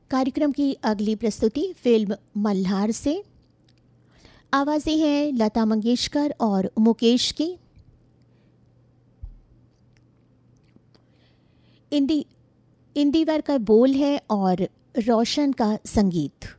कार्यक्रम की अगली प्रस्तुति फिल्म मल्हार से। आवाज़ें हैं लता मंगेशकर और मुकेश की। इंदिवर का बोल है और रोशन का संगीत।